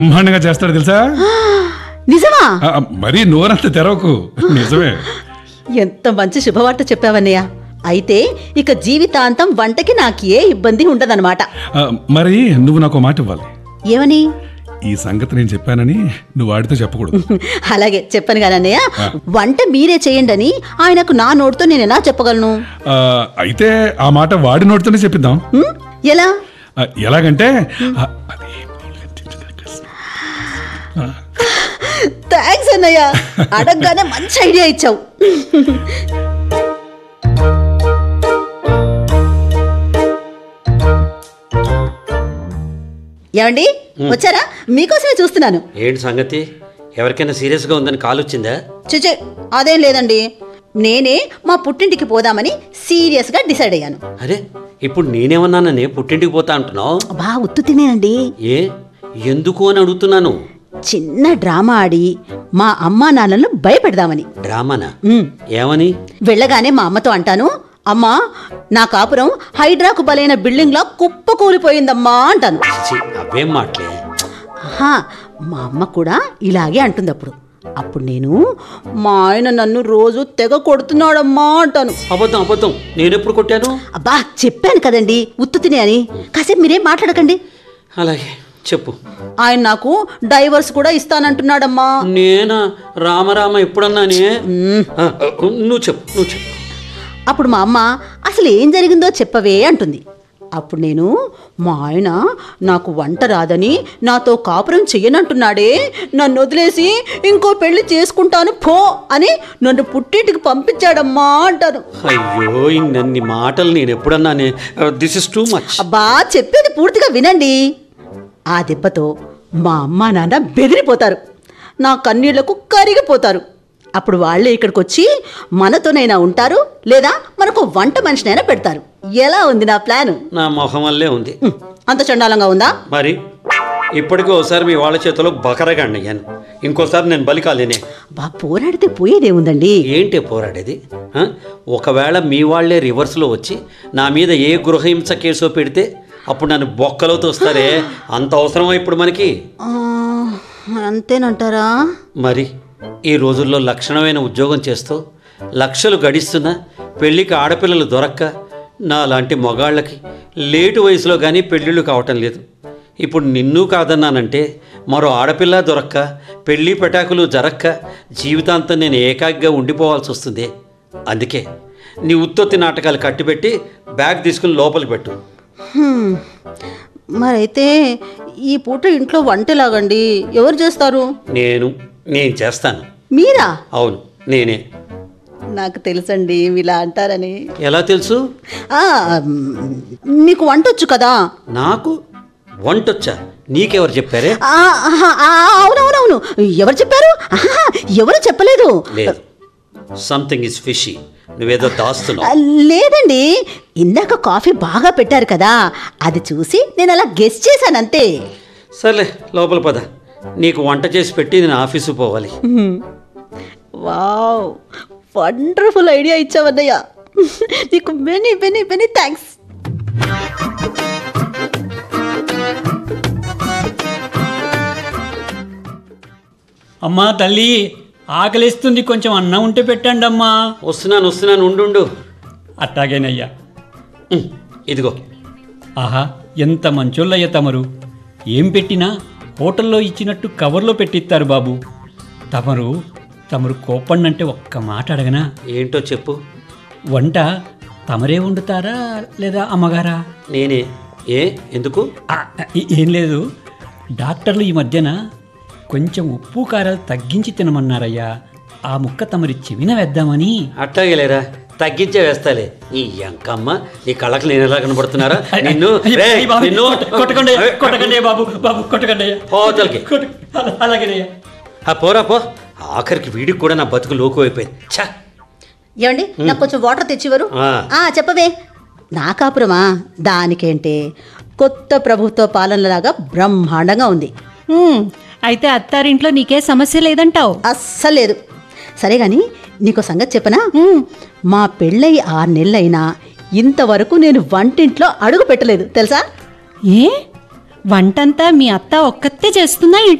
బ్రహ్మాండంగా చేస్తాడు తెలుసా. నిజమా? మరీ నోరంత తెరవకు, నిజమే. ఎంత మంచి శుభవార్త చెప్పావన్నయ్య. అయితే ఇక జీవితాంతం వంటకి నాకు ఏ ఇబ్బంది ఉండదన్నమాట. మరి నువ్వు నాకు మాట ఇవ్వాలి. ఏమని? ఈ సంగతి నేను చెప్పానని నువ్వు వాడితో చెప్పకూడదు. అలాగే చెప్పాను కదా అన్నయ్య. వంట మీరే చేయండి అని ఆయనకు నా నోటితో నేను ఎలా చెప్పగలను? అయితే ఆ మాట వాడి నోటితోనే చెప్పిద్దాం. ఎలా? ఎలాగంటే థ్యాంక్స్ అన్నయ్య, అడగగానే మంచి ఐడియా ఇచ్చావు. ఏమండి వచ్చారా? మీకోసమే చూస్తున్నాను. ఏంటి సంగతి? ఎవరికైనా సీరియస్గా ఉందని కాల్ వచ్చిందా? చిచే అదేం లేదండి. నేనే మా పుట్టింటికి పోదామని సీరియస్గా డిసైడ్ అయ్యాను. అరే, ఇప్పుడు నేనేమన్నానని పుట్టింటికి పోతా అంటున్నావు? బా ఉత్తు తినేనండి. ఏ, ఎందుకు అని అడుగుతున్నాను. చిన్న డ్రామా ఆడి మా అమ్మా నాన్నలను భయపెడదామని. డ్రామానా? ఏమని? వెళ్ళగానే మా అమ్మతో అంటాను, అమ్మా నా కాపురం హైడ్రాకు బలైన బిల్డింగ్లా కుప్ప కూలిపోయిందమ్మా అంటాను. అవేం మాటలే. మా అమ్మ కూడా ఇలాగే అంటుంది. అప్పుడు నేను, మా ఆయన నన్ను రోజు తెగ కొడుతున్నాడమ్మా అంటాను. అబద్ధం అబద్ధం, నేనెప్పుడు కొట్టాను? అబ్బా చెప్పాను కదండి ఉత్తు తినే అని. కాసేపు మీరేం మాట్లాడకండి. అలాగే చెప్పు. ఆయన నాకు డైవర్స్ కూడా ఇస్తానంటున్నాడమ్మా. నేనా? రామరామ ఎప్పుడన్నానే? నువ్వు చెప్పు. అప్పుడు మా అమ్మ అసలు ఏం జరిగిందో చెప్పవే అంటుంది. అప్పుడు నేను, మా ఆయన నాకు వంట రాదని నాతో కాపురం చెయ్యనంటున్నాడే, నన్ను వదిలేసి ఇంకో పెళ్లి చేసుకుంటాను పో అని నన్ను పుట్టింటికి పంపించాడమ్మా అంటాను. అయ్యో, ఇన్ని మాటలు నేను ఎప్పుడన్నానే? This is too much. అబ్బా చెప్పేది పూర్తిగా వినండి. ఆ దెబ్బతో మా అమ్మ నాన్న బెదిరిపోతారు, నా కన్నీళ్లకు కరిగిపోతారు. అప్పుడు వాళ్ళే ఇక్కడికి వచ్చి మనతోనైనా ఉంటారు, లేదా మనకు వంట మనిషినైనా పెడతారు. ఎలా ఉంది నా ప్లాను? నా మొహం వల్లే ఉంది. అంత చండాలంగా ఉందా? మరి ఇప్పటికీ ఒకసారి మీ వాళ్ళ చేతిలో బకరగాండి అయ్యాను, ఇంకోసారి నేను బలి కాలేనే. బా పోరాడితే పోయేదేముందండి. ఏంటి పోరాడేది? ఒకవేళ మీ వాళ్లే రివర్స్లో వచ్చి నా మీద ఏ గృహహింస కేసో పెడితే అప్పుడు నన్ను బొక్కలో తోస్తారే, అంత అవసరమా ఇప్పుడు మనకి? అంతేనంటారా? మరి ఈ రోజుల్లో లక్షణమైన ఉద్యోగం చేస్తూ లక్షలు గడిస్తున్నా పెళ్ళికి ఆడపిల్లలు దొరక్క నా లాంటి మగాళ్ళకి లేటు వయసులో కానీ పెళ్ళిళ్ళు కావటం లేదు. ఇప్పుడు నిన్ను కాదన్నానంటే మరో ఆడపిల్ల దొరక్క పెళ్ళి పెటాకులు జరక్క జీవితాంతం నేను ఏకాగ్గా ఉండిపోవాల్సి వస్తుంది. అందుకే నీ ఉత్తొత్తి నాటకాలు కట్టిపెట్టి బ్యాగ్ తీసుకుని లోపలికి పెట్టు. మరైతే ఈ పూట ఇంట్లో వంటలాగండి ఎవరు చేస్తారు? నేను చేస్తాను. మీరా? అవును, నేనే. నాకు తెలుసండి ఇలా అంటారని. ఎలా తెలుసు? మీకు వంటొచ్చు కదా. నాకు వంటొచ్చా? నీకెవరు చెప్పారే? అవునవునవును, ఎవరు చెప్పారు? ఎవరు చెప్పలేదు. లేదు, సంథింగ్ ఇస్ ఫిషీ. నువ్వేదో దాస్తున్నావు. లేదండి, ఇందాక కాఫీ బాగా పెట్టారు కదా, అది చూసి నేను అలా గెస్ చేశానంతే. సర్లే లోపల పద, నీకు వంట చేసి పెట్టి నేను ఆఫీసు పోవాలి. Wow, wonderful idea ఇచ్చావన్నయ్య. నీకు మెనీ మెనీ మెనీ థ్యాంక్స్. అమ్మా తల్లి, ఆకలిస్తుంది, కొంచెం అన్నం ఉంటే పెట్టండి అమ్మా. వస్తున్నాను, ఉండు. అట్టాగేనయ్యా. ఇదిగో. ఆహా, ఎంత మంచోళ్ళయ్య తమరు. ఏం పెట్టినా హోటల్లో ఇచ్చినట్టు కవర్లో పెట్టిస్తారు బాబు. తమరు కోపండంటే ఒక్క మాట అడగనా? ఏంటో చెప్పు. వంట తమరే వండుతారా లేదా అమ్మగారా? నేనే. ఎందుకు? ఏం లేదు, డాక్టర్లు ఈ మధ్యన కొంచెం ఉప్పు కారాలు తగ్గించి తినమన్నారయ్యా. ఆ ముక్క తమరి చెవిన వేద్దామని. అట్టాగేలేరా, తగ్గించే వేస్తాలే. ఈ ఎంకమ్మ, నీ కళ్ళకి నేను ఎలా కనబడుతున్నారా? నిన్ను కొట్టకండి బాబు, కొట్టకండి. అలాగేనయ్యా. పోరా పో. ఆఖరికి వీడికి కూడా నా బతుకు లోకు అయిపోయింది. ఛా! ఏమండి, నాకు కొంచెం వాటర్ తెచ్చివారు? చెప్పవే. నా కాపురమా? దానికేంటే, కొత్త ప్రభుత్వ పాలనలాగా బ్రహ్మాండంగా ఉంది. అయితే అత్తారింట్లో నీకే సమస్య లేదంటావు? అస్సలు లేదు. సరే గాని నీకో సంగతి చెప్పనా? మా పెళ్ళై 6 నెలలైనా ఇంతవరకు నేను వంటింట్లో అడుగు పెట్టలేదు తెలుసా? ఏ వంటంతా మీ అత్త ఒక్కతే చేస్తుందా